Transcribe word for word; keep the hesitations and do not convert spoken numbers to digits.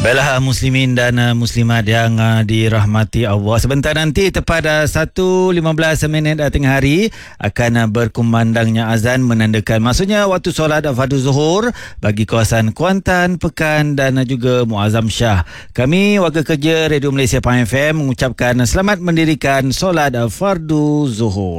Baiklah muslimin dan uh, muslimat yang uh, dirahmati Allah. Sebentar nanti tepat uh, satu lima belas minit uh, tengah hari akan uh, berkumandangnya azan menandakan maksudnya waktu solat uh, fardu zuhur bagi kawasan Kuantan, Pekan dan uh, juga Muazzam Shah. Kami warga kerja Radio Malaysia Pahang F M mengucapkan uh, selamat mendirikan solat uh, fardu zuhur.